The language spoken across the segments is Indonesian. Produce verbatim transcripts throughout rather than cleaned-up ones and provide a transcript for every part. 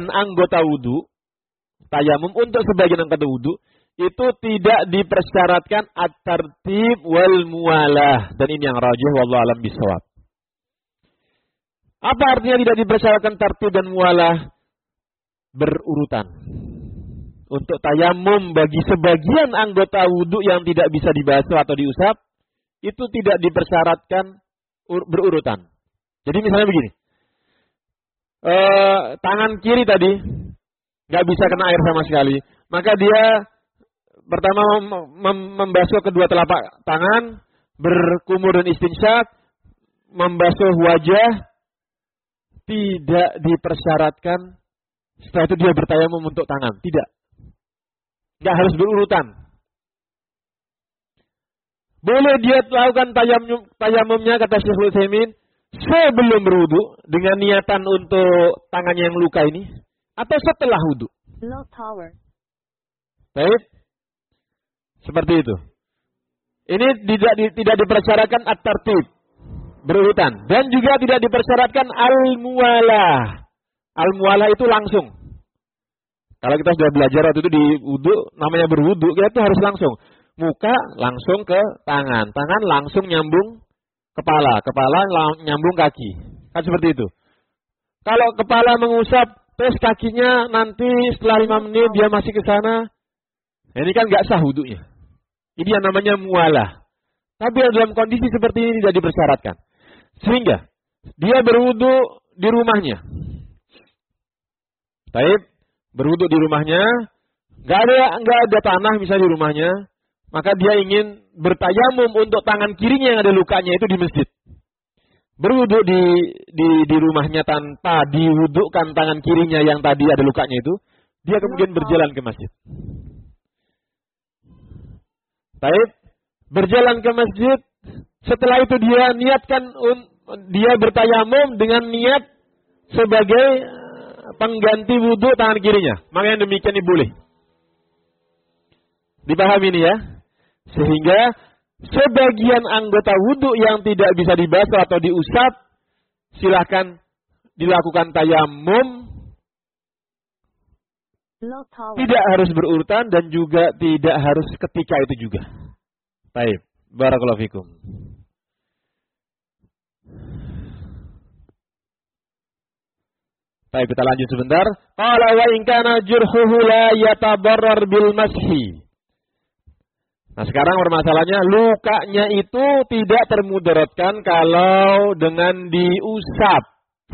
sebagian anggota wudu, tayamum untuk sebagian anggota wudu, itu tidak dipersyaratkan at-tartib wal muwalah. Dan ini yang rajih, wallahu alam bisawab. Apa artinya tidak dipersyaratkan tartib dan muwalah? Berurutan. Untuk tayamum bagi sebagian anggota wudu yang tidak bisa dibasuh atau diusap, itu tidak dipersyaratkan berurutan. Jadi misalnya begini, e, tangan kiri tadi nggak bisa kena air sama sekali, maka dia pertama mem- mem- membasuh kedua telapak tangan, berkumur dan istinsyak, membasuh wajah, tidak dipersyaratkan setelah itu dia bertayamum untuk tangan, tidak. Nggak harus berurutan. Boleh dia lakukan tayamum, tayamumnya, kata Syekhul Utsaimin, sebelum berwudu dengan niatan untuk tangannya yang luka ini, atau setelah wudu. Baik, seperti itu. Ini tidak tidak dipersyaratkan at-tartib, berurutan, dan juga tidak dipersyaratkan al-muwalah. Al-muwalah itu langsung. Kalau kita sudah belajar waktu itu di wudu, namanya berwudu, kita itu harus langsung. Muka langsung ke tangan, tangan langsung nyambung kepala, kepala nyambung kaki. Kan seperti itu. Kalau kepala mengusap, terus kakinya nanti setelah lima menit dia masih ke sana, ini kan nggak sah wudunya. Ini yang namanya muwalah. Tapi dalam kondisi seperti ini tidak dipersyaratkan. Sehingga dia berwudu di rumahnya. Baik, berwudu di rumahnya, nggak ada nggak ada tanah misalnya di rumahnya, maka dia ingin bertayamum untuk tangan kirinya yang ada lukanya itu di masjid. Berwudu di di di rumahnya tanpa diwudukan tangan kirinya yang tadi ada lukanya itu, dia kemudian berjalan ke masjid. Baik, berjalan ke masjid, setelah itu dia niatkan dia bertayamum dengan niat sebagai pengganti wudu tangan kirinya. Maka yang demikian ini boleh. Dipahami ini ya? Sehingga sebagian anggota wudu yang tidak bisa dibasuh atau diusap, silahkan dilakukan tayamum. Tidak harus berurutan dan juga tidak harus ketika itu juga. Baik, barakallahu fikum. Baik, kita lanjut sebentar. Qala wa in kana jurhuhu la yatabarrar bil mashi. Nah, sekarang permasalahannya lukanya itu tidak termudaratkan kalau dengan diusap.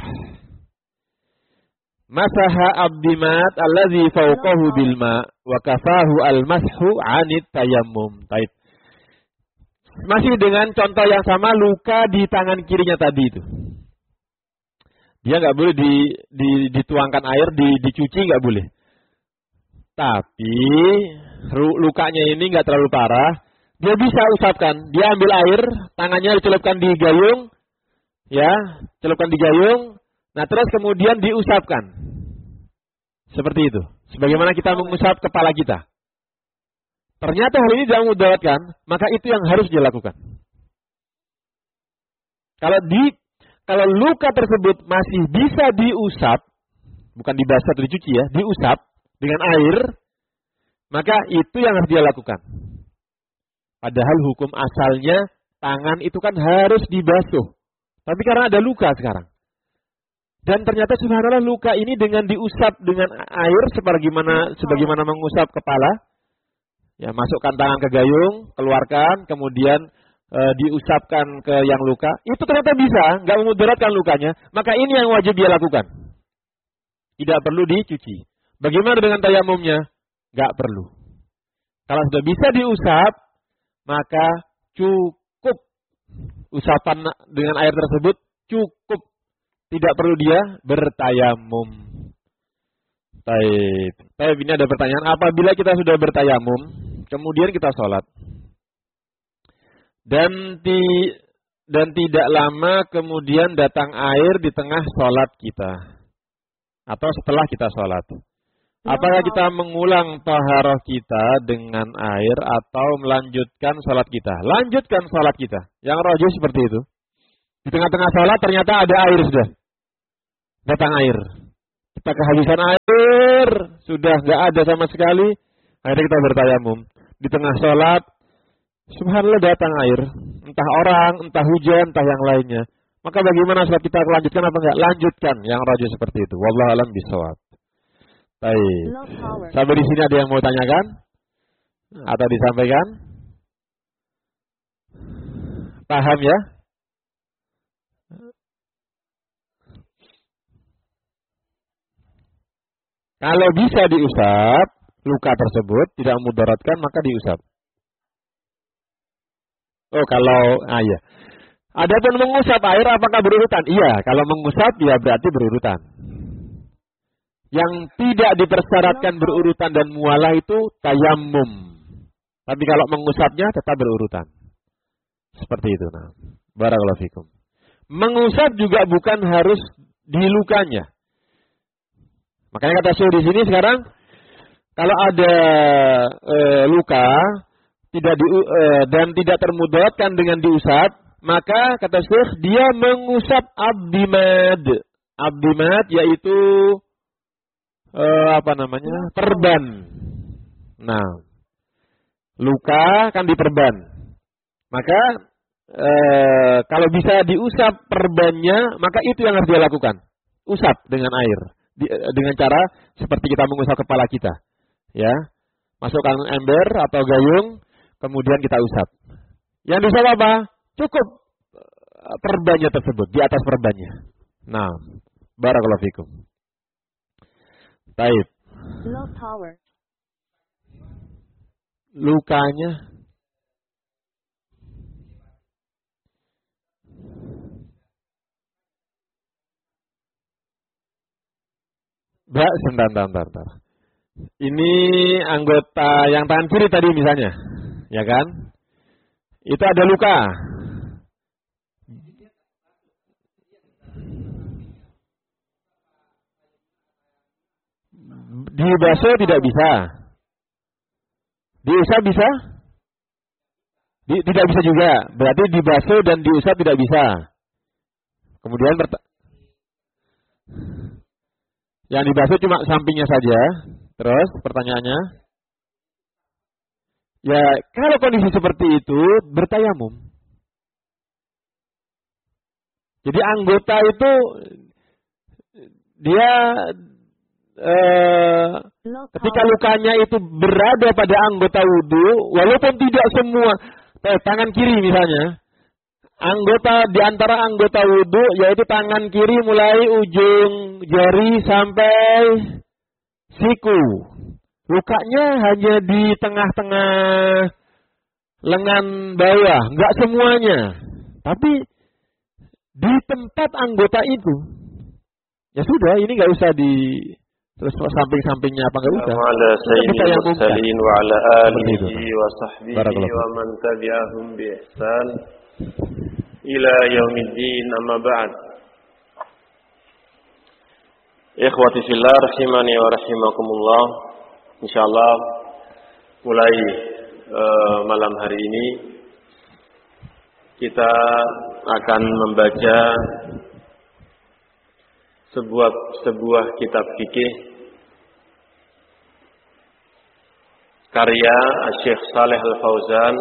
Masaha abdimat allazi fawqahu bil ma wa kafahu al mashu 'anit tayammum. Baik. Masih dengan contoh yang sama, luka di tangan kirinya tadi itu. Dia nggak boleh di, di, dituangkan air, di, dicuci nggak boleh. Tapi lukanya ini nggak terlalu parah, dia bisa usapkan. Dia ambil air, tangannya dicelupkan di gayung, ya, celupkan di gayung. Nah terus kemudian diusapkan, seperti itu. Sebagaimana kita mengusap kepala kita. Ternyata hal ini tidak memudaratkan, maka itu yang harus dia lakukan. Kalau di Kalau luka tersebut masih bisa diusap, bukan dibasuh atau dicuci ya, diusap dengan air, maka itu yang harus dia lakukan. Padahal hukum asalnya tangan itu kan harus dibasuh. Tapi karena ada luka sekarang. Dan ternyata subhanallah luka ini dengan diusap dengan air sebagaimana sebagaimana mengusap kepala. Ya, masukkan tangan ke gayung, keluarkan, kemudian E, diusapkan ke yang luka, itu ternyata bisa, nggak memudaratkan lukanya, maka ini yang wajib dia lakukan. Tidak perlu dicuci. Bagaimana dengan tayamumnya? Nggak perlu. Kalau sudah bisa diusap, maka cukup usapan dengan air tersebut, cukup. Tidak perlu dia bertayamum. Baik. Baik, ini ada pertanyaan, apabila kita sudah bertayamum, kemudian kita sholat, Dan, ti, dan tidak lama kemudian datang air di tengah sholat kita. Atau setelah kita sholat. Apakah kita mengulang taharah kita dengan air atau melanjutkan sholat kita? Lanjutkan sholat kita. Yang rajih seperti itu. Di tengah-tengah sholat ternyata ada air sudah. Datang air. Kita kehabisan air, sudah nggak ada sama sekali. Akhirnya kita bertayamum. Di tengah sholat, subhanallah datang air. Entah orang, entah hujan, entah yang lainnya. Maka bagaimana sholat kita lanjutkan apa enggak? Lanjutkan yang rajih seperti itu. Wallahu a'lam bishawab. Baik. Sampai di sini ada yang mau tanyakan? Atau disampaikan? Paham ya? Kalau bisa diusap, luka tersebut tidak mudaratkan, maka diusap. Oh, kalau, ah ya. Adapun mengusap air apakah berurutan? Iya, kalau mengusap ya berarti berurutan. Yang tidak dipersyaratkan berurutan dan mualah itu tayammum. Tapi kalau mengusapnya tetap berurutan. Seperti itu. Nah, barakallahu fikum. Mengusap juga bukan harus di lukanya. Makanya kata Syekh di sini sekarang, kalau ada e, luka tidak di, e, dan tidak termudaratkan dengan diusap, maka kata Syekh dia mengusap abdimad. Abdimad yaitu e, apa namanya? Perban. Nah, luka kan diperban. Maka e, kalau bisa diusap perbannya, maka itu yang harus dia lakukan. Usap dengan air. Dengan cara seperti kita mengusap kepala kita, ya, masukkan ember atau gayung, kemudian kita usap. Yang diusap apa? Cukup perbannya tersebut, di atas perbannya. Nah, barakallahu fikum. Baik. Low power. Lukanya Mbak, sebentar, sebentar, sebentar. Ini anggota yang tangan kiri tadi misalnya, ya kan? Itu ada luka. Dibasuh tidak bisa. Diusap bisa? Di, tidak bisa juga. Berarti dibasuh dan diusap tidak bisa. Kemudian berta- yang dibasuh cuma sampingnya saja. Terus pertanyaannya, ya kalau kondisi seperti itu bertayamum. Jadi anggota itu dia eh, ketika lukanya itu berada pada anggota wudu, walaupun tidak semua, eh, tangan kiri misalnya. Anggota di antara anggota wudu yaitu tangan kiri mulai ujung jari sampai siku. Lukanya hanya di tengah-tengah lengan bawah, enggak semuanya. Tapi di tempat anggota itu, ya sudah, ini enggak usah di terus samping-sampingnya apa enggak usah. Kita yang mursalin wa ala alihi wa sahbihi wa man tabi'ahum bi ihsan ila yaumiddin, amma ba'd. Ikhwati fillah rahimani wa rahimakumullah. Insyaallah mulai uh, malam hari ini kita akan membaca sebuah sebuah kitab fikih karya Syekh Shalih Al-Fauzan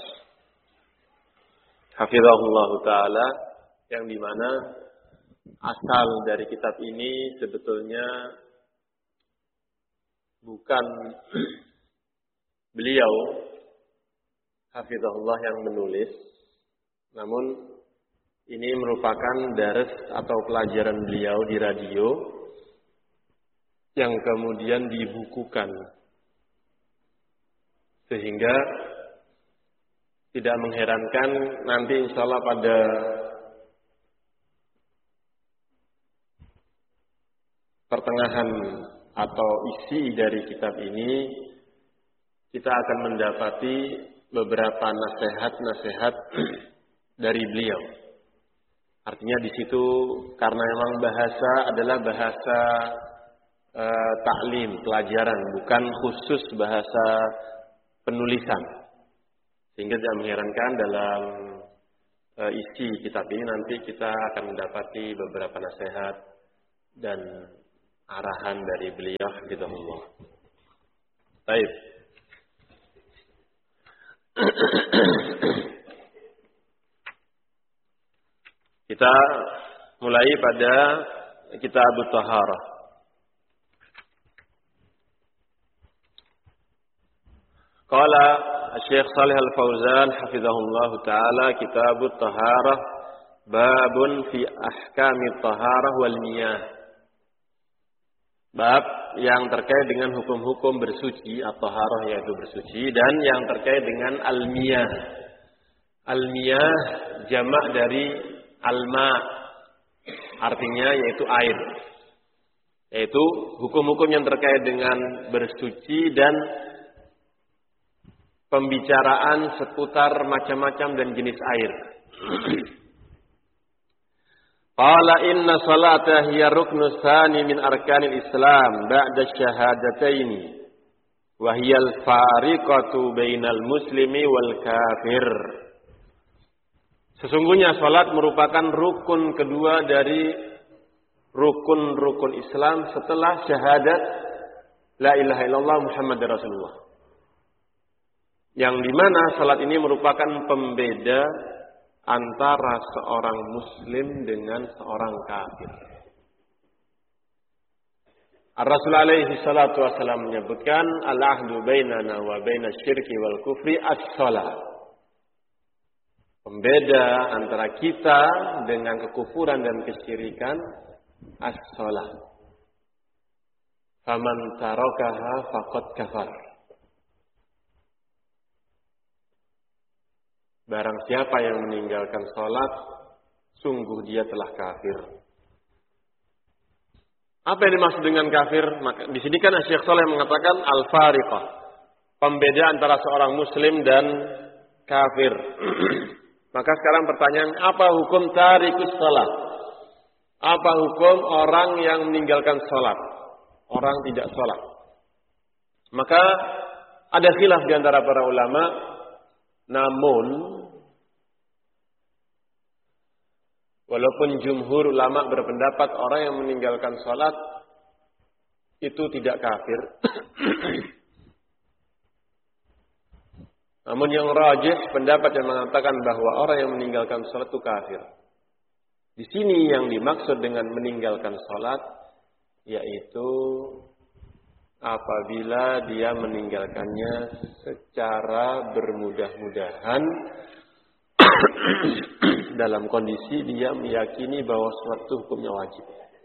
hafizahullah ta'ala, yang dimana asal dari kitab ini sebetulnya bukan beliau hafizahullah yang menulis, namun ini merupakan dars atau pelajaran beliau di radio yang kemudian dibukukan, sehingga tidak mengherankan nanti insyaallah pada pertengahan atau isi dari kitab ini kita akan mendapati beberapa nasihat-nasihat dari beliau. Artinya di situ karena memang bahasa adalah bahasa e, taklim, pelajaran, bukan khusus bahasa penulisan. Sehingga tidak mengherankan dalam e, isi kitab ini nanti kita akan mendapati beberapa nasihat dan arahan dari beliau hafizahullah. Baik. Kita mulai pada kitab Taharah. Qala Syekh Shalih Al-Fauzan hafizahullah taala kitab Taharah babun fi ahkami taharah wal miyah. Bab yang terkait dengan hukum-hukum bersuci atau taharah yaitu bersuci dan yang terkait dengan al-miyah. Al-miyah jamak dari al-ma, artinya yaitu air. Yaitu hukum-hukum yang terkait dengan bersuci dan pembicaraan seputar macam-macam dan jenis air. Qala inna salata hiya ruknus tsani min arkanil Islam ba'da syahadataini wa hiya al-fariqatu bainal muslimi wal kafir. Sesungguhnya salat merupakan rukun kedua dari rukun-rukun Islam setelah syahadat la ilaha illallah Muhammadur Rasulullah. Yang dimana salat ini merupakan pembeda antara seorang muslim dengan seorang kafir. Ar-Rasul alaihi salatu wasallam menyebutkan al-ahdu bainana wa bainasy syirki wal kufri as-shalah. Pembeda antara kita dengan kekufuran dan kesyirikan as-shalah. Faman tarakaha faqad kafar. Barang siapa yang meninggalkan salat, sungguh dia telah kafir. Apa yang dimaksud dengan kafir? Maka di sini kan Syekh Shalih mengatakan al-fariqah, pembeda antara seorang muslim dan kafir. Maka sekarang pertanyaan, apa hukum tarikus salat? Apa hukum orang yang meninggalkan salat? Orang tidak salat. Maka ada khilaf di antara para ulama. Namun, walaupun jumhur ulama berpendapat orang yang meninggalkan salat itu tidak kafir. Namun yang rajih pendapat yang mengatakan bahwa orang yang meninggalkan salat itu kafir. Di sini yang dimaksud dengan meninggalkan salat yaitu apabila dia meninggalkannya secara bermudah-mudahan dalam kondisi dia meyakini bahwa salat itu hukumnya wajib.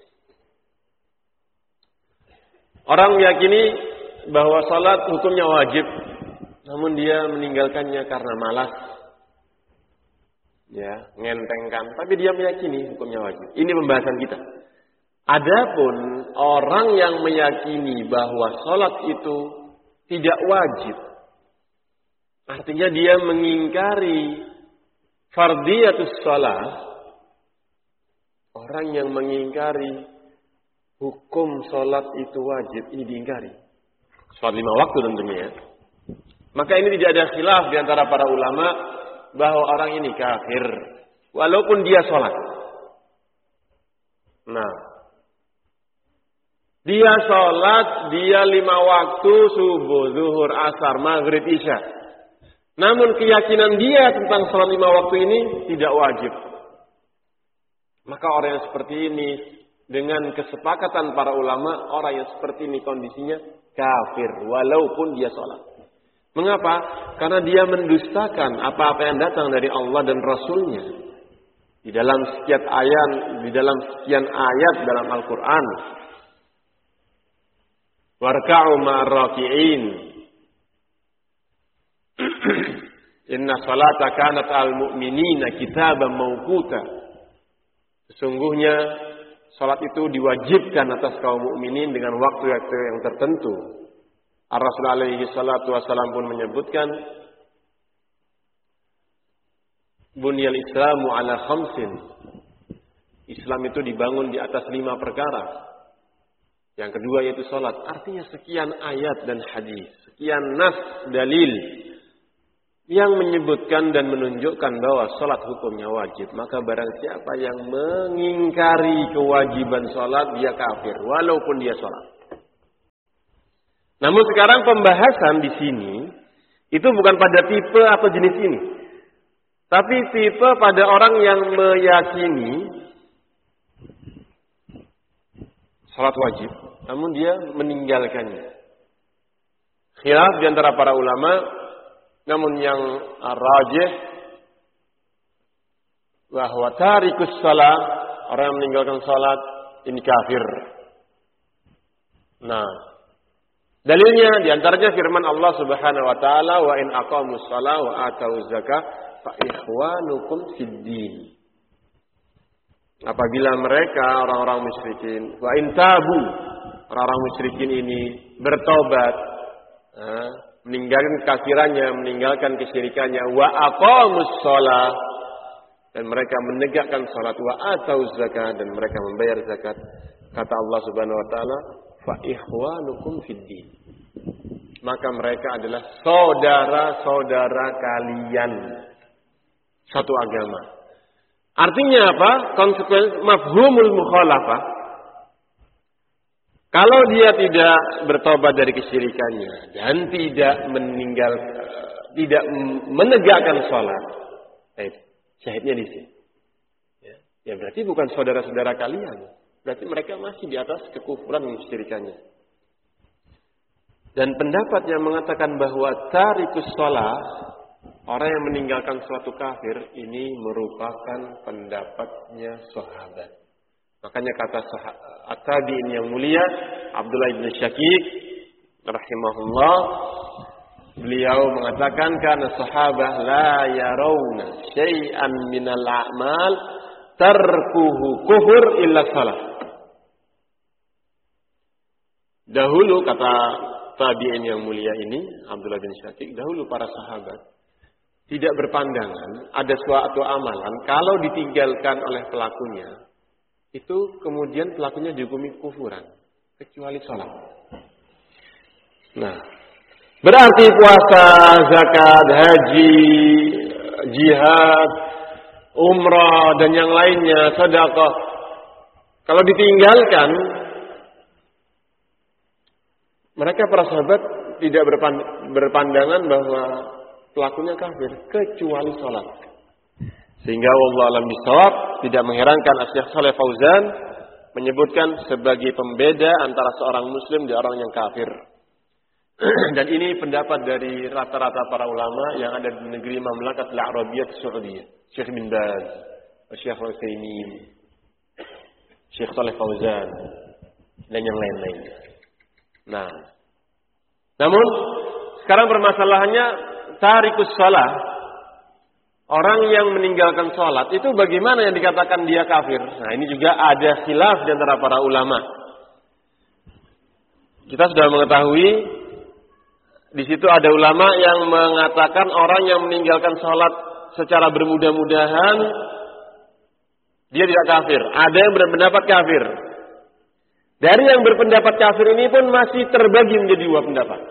Orang meyakini bahwa salat hukumnya wajib, namun dia meninggalkannya karena malas, ya, ngentengkan, tapi dia meyakini hukumnya wajib. Ini pembahasan kita. Adapun orang yang meyakini bahwa salat itu tidak wajib, artinya dia mengingkari fardiyatus shalah. Orang yang mengingkari hukum salat itu wajib, ini diingkari. Salat lima waktu tentunya ya. Maka ini tidak ada khilaf di antara para ulama bahwa orang ini kafir walaupun dia salat. Nah, dia salat, dia lima waktu subuh, zuhur, asar, maghrib, isya. Namun keyakinan dia tentang salat lima waktu ini tidak wajib. Maka orang yang seperti ini dengan kesepakatan para ulama, orang yang seperti ini kondisinya kafir walaupun dia salat. Mengapa? Karena dia mendustakan apa-apa yang datang dari Allah dan Rasulnya. Di dalam sekian ayat, di dalam sekian ayat dalam Al-Quran. Warka'u ma'ar-raki'in. Inna salata kanat al-mu'minina kitaban mawquta. Sesungguhnya salat itu diwajibkan atas kaum mukminin dengan waktu-waktu yang tertentu. Ar-Rasul alaihi salatu wassalam pun menyebutkan Bunyal Islamu ala khamsin. Islam itu dibangun di atas lima perkara. Yang kedua yaitu salat. Artinya sekian ayat dan hadis, sekian nas dalil yang menyebutkan dan menunjukkan bahwa sholat hukumnya wajib, maka barang siapa yang mengingkari kewajiban sholat, dia kafir, walaupun dia sholat. Namun sekarang pembahasan di sini, itu bukan pada tipe atau jenis ini. Tapi tipe pada orang yang meyakini sholat wajib, namun dia meninggalkannya. Khilaf di antara para ulama, namun yang rajih bahwa tarikus shalah, orang yang meninggalkan salat ini kafir. Nah, dalilnya di antaranya firman Allah Subhanahu wa taala, wa in aqamus shalah wa atuz zakah fa ikhwanukum fid din. Apabila mereka orang-orang musyrikin, wa in tabu, orang-orang musyrikin ini bertobat, nah, meninggalkan kafirannya, meninggalkan kesyirikannya, wa aqamus shalah, dan mereka menegakkan salat, wa atuz zakah, dan mereka membayar zakat. Kata Allah Subhanahu wa taala, fa ikhwanukum fid din. Maka mereka adalah saudara-saudara kalian satu agama. Artinya apa? Konsekuensi mafhumul mukhalafah. Kalau dia tidak bertobat dari kesyirikannya dan tidak meninggal, tidak menegakkan sholat, eh, syahidnya di sini. Ya, ya berarti bukan saudara-saudara kalian. Berarti mereka masih di atas kekufuran dan kesyirikannya. Dan pendapat yang mengatakan bahwa tarikus sholat, orang yang meninggalkan suatu kafir, ini merupakan pendapatnya sahabat. Makanya kata at-tabi'in yang mulia Abdullah bin Syakik rahimahullah, beliau mengatakan karena sahabat la yarawna syai'an minal a'mal tarkuhu kufur illa salah. Dahulu kata tabi'in yang mulia ini Abdullah bin Syakik, dahulu para sahabat tidak berpandangan ada suatu amalan kalau ditinggalkan oleh pelakunya itu kemudian pelakunya dihukumi kufuran kecuali sholat. Nah, berarti puasa, zakat, haji, jihad, umrah dan yang lainnya, sedekah, kalau ditinggalkan, mereka para sahabat tidak berpandangan bahwa pelakunya kafir kecuali sholat. Sehingga wallahu a'lam bishawab, tidak mengherankan Syekh Shalih Fauzan menyebutkan sebagai pembeda antara seorang muslim dan orang yang kafir. Dan ini pendapat dari rata-rata para ulama yang ada di negeri Mamlakat Al-Arabiyyah Saudiyah, Syekh bin Baz, Syekh Al-Utsaimin, Syekh Shalih Fauzan dan yang lain-lain. Nah, namun sekarang permasalahannya tarikus shalah, orang yang meninggalkan sholat itu bagaimana yang dikatakan dia kafir? Nah, ini juga ada khilaf di antara para ulama. Kita sudah mengetahui di situ ada ulama yang mengatakan orang yang meninggalkan sholat secara bermudah-mudahan dia tidak kafir. Ada yang berpendapat kafir. Dari yang berpendapat kafir ini pun masih terbagi menjadi dua pendapat.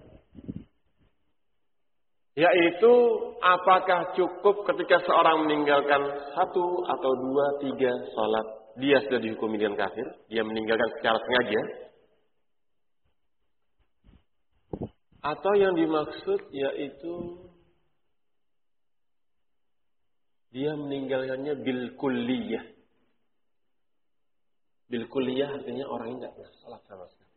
Yaitu apakah cukup ketika seorang meninggalkan satu atau dua, tiga salat, dia sudah dihukumi dengan kafir, dia meninggalkan secara sengaja. Atau yang dimaksud yaitu dia meninggalkannya bil kulliyah. Bil kulliyah artinya orang ini tidak pernah salat sama sekali.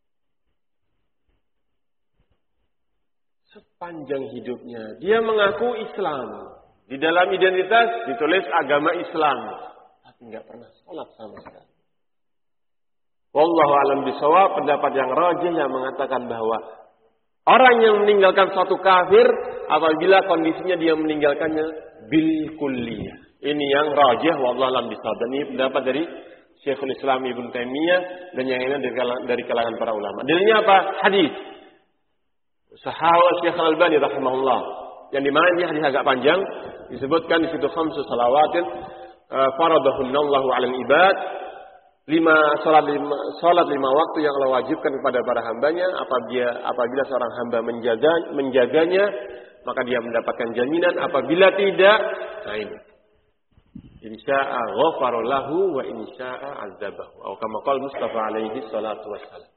Sepanjang hidupnya dia mengaku Islam, di dalam identitas ditulis agama Islam, tapi nggak pernah sholat sama sekali. Wallahu a'lam bishawab, pendapat yang rajih yang mengatakan bahwa orang yang meninggalkan suatu kafir apabila kondisinya dia meninggalkannya bil kulliyah. Ini yang rajih, wallahu a'lam bishawab. Dan ini pendapat dari Syekhul Islam Ibnu Taimiyah dan yang lainnya dari kalangan para ulama. Dalilnya apa? Hadis Sahabat Syekh Al-Albani rahimahullah, yang dimana ini hadis agak panjang, disebutkan di situ khamsu salawatin faradahunallahu 'alal ibad, lima salat lima salat lima waktu yang Allah wajibkan kepada para hambanya. Apabila apabila seorang hamba menjaga menjaganya, maka dia mendapatkan jaminan. Apabila tidak, nah ini. Insya'a ghafara lahu wa insya'a azabahu. Atau kama qala Mustafa alaihi salatu wassalam.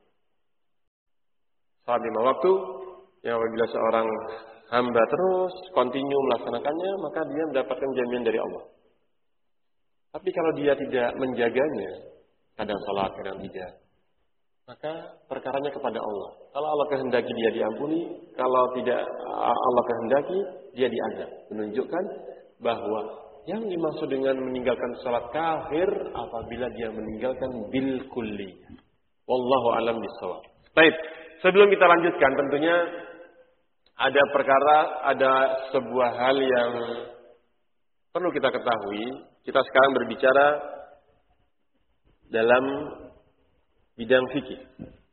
Salat lima waktu, yang apabila seorang hamba terus kontinu melaksanakannya, maka dia mendapatkan jaminan dari Allah. Tapi kalau dia tidak menjaganya, kadang salat, kadang tidak, maka perkaranya kepada Allah. Kalau Allah kehendaki dia diampuni, kalau tidak Allah kehendaki dia diazab. Menunjukkan bahwa yang dimaksud dengan meninggalkan salat kafir apabila dia meninggalkan bil kulli. Wallahu alam bissawab. Baik, sebelum kita lanjutkan tentunya ada perkara, ada sebuah hal yang perlu kita ketahui. Kita sekarang berbicara dalam bidang fikih.